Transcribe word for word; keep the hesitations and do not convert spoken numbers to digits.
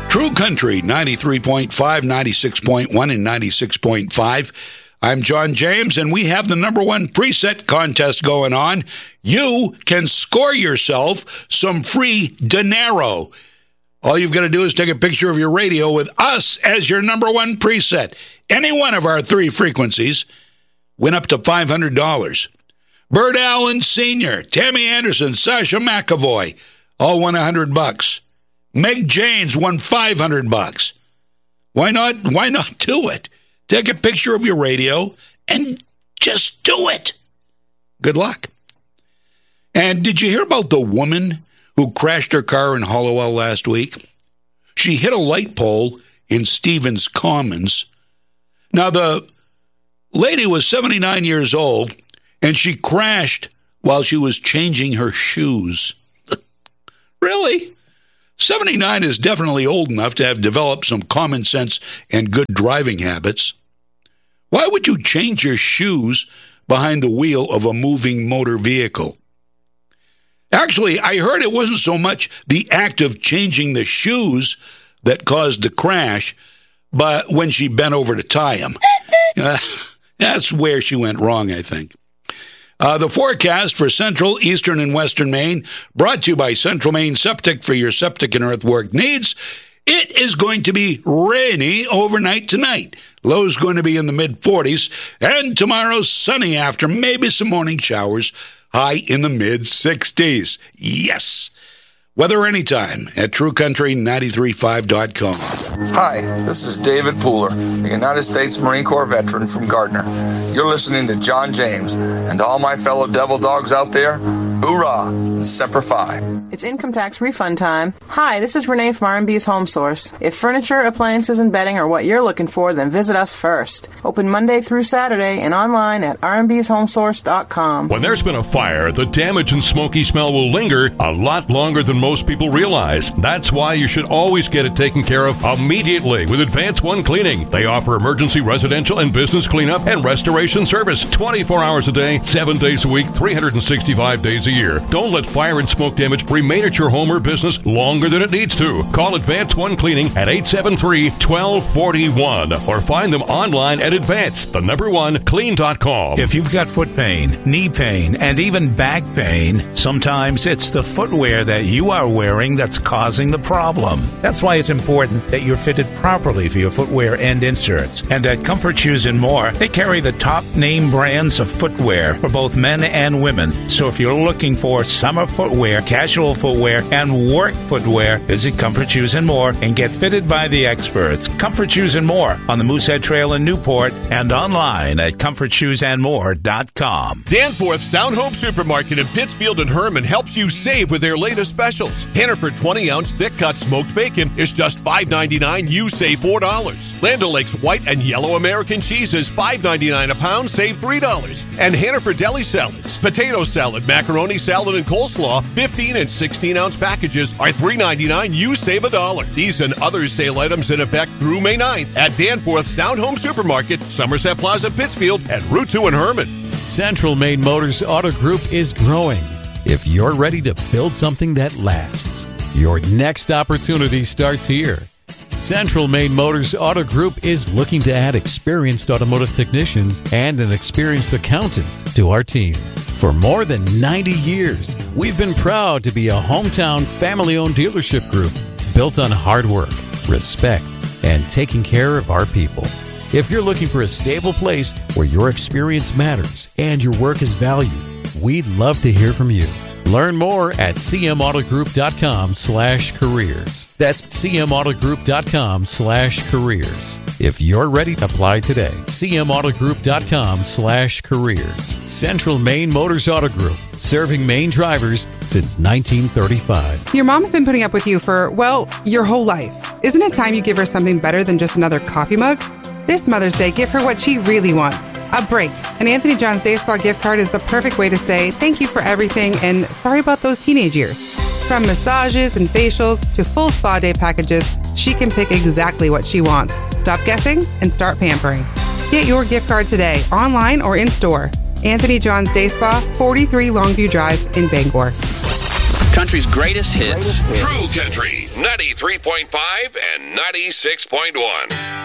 True Country, ninety-three point five, ninety-six point one, and ninety-six point five. I'm John James, and we have the number one preset contest going on. You can score yourself some free dinero. All you've got to do is take a picture of your radio with us as your number one preset. Any one of our three frequencies win up to five hundred dollars. Bert Allen Senior, Tammy Anderson, Sasha McAvoy, all won one hundred bucks. Meg Janes won five hundred bucks. Why not? Why not do it? Take a picture of your radio and just do it. Good luck. And did you hear about the woman who crashed her car in Hollowell last week? She hit a light pole in Stevens Commons. Now, the lady was seventy-nine years old, and she crashed while she was changing her shoes. Really? seventy-nine is definitely old enough to have developed some common sense and good driving habits. Why would you change your shoes behind the wheel of a moving motor vehicle? Actually, I heard it wasn't so much the act of changing the shoes that caused the crash, but when she bent over to tie them. Uh, that's where she went wrong, I think. Uh, the forecast for central, eastern, and western Maine, brought to you by Central Maine Septic for your septic and earthwork needs. It is going to be rainy overnight tonight. Low's going to be in the mid forties, and tomorrow sunny after maybe some morning showers, high in the mid sixties. Yes. Weather anytime at True Country ninety-three point five dot com. Hi, this is David Pooler, a United States Marine Corps veteran from Gardner. You're listening to John James, and to all my fellow devil dogs out there, hoorah, Semper Fi. It's income tax refund time. Hi, this is Renee from R and B's Home Source. If furniture, appliances, and bedding are what you're looking for, then visit us first. Open Monday through Saturday and online at r and b's home source dot com. When there's been a fire, the damage and smoky smell will linger a lot longer than most people realize. That's why you should always get it taken care of immediately with Advance One Cleaning. They offer emergency residential and business cleanup and restoration service twenty-four hours a day, seven days a week, three hundred sixty-five days a year. Don't let fire and smoke damage remain at your home or business longer than it needs to. Call Advance One Cleaning at eight seven three, one two four one or find them online at advance, the number one, clean dot com. If you've got foot pain, knee pain, and even back pain, sometimes it's the footwear that you are wearing that's causing the problem. That's why it's important that you're fitted properly for your footwear and inserts. And at Comfort Shoes and More, they carry the top name brands of footwear for both men and women. So if you're looking for summer footwear, casual footwear, and work footwear, visit Comfort Shoes and More and get fitted by the experts. Comfort Shoes and More on the Moosehead Trail in Newport and online at comfort shoes and more dot com. Danforth's Down Home Supermarket in Pittsfield and Herman helps you save with their latest specials. Hannaford twenty ounce thick cut smoked bacon is just five ninety-nine. You save four dollars. Land O'Lakes white and yellow American cheese is five ninety-nine a pound. Save three dollars. And Hannaford deli salads, potato salad, macaroni salad, and coleslaw, fifteen and sixteen ounce packages are three ninety-nine. You save a dollar. These and other sale items in effect through May ninth at Danforth's Down Home Supermarket, Somerset Plaza, Pittsfield, and Route two in Herman. Central Maine Motors Auto Group is growing. If you're ready to build something that lasts, your next opportunity starts here. Central Maine Motors Auto Group is looking to add experienced automotive technicians and an experienced accountant to our team. For more than ninety years, we've been proud to be a hometown family-owned dealership group built on hard work, respect, and taking care of our people. If you're looking for a stable place where your experience matters and your work is valued, we'd love to hear from you. Learn more at c m auto group dot com slash careers. That's c m auto group dot com slash careers. If you're ready, apply today. c m auto group dot com slash careers. Central Maine Motors Auto Group, serving Maine drivers since nineteen thirty-five. Your mom's been putting up with you for, well, your whole life. Isn't it time you give her something better than just another coffee mug? This Mother's Day, give her what she really wants. A break. An Anthony John's Day Spa gift card is the perfect way to say thank you for everything and sorry about those teenage years. From massages and facials to full spa day packages, she can pick exactly what she wants. Stop guessing and start pampering. Get your gift card today, online or in store. Anthony John's Day Spa, forty-three Longview Drive in Bangor. country's greatest hits. True Country, ninety-three point five and ninety-six point one.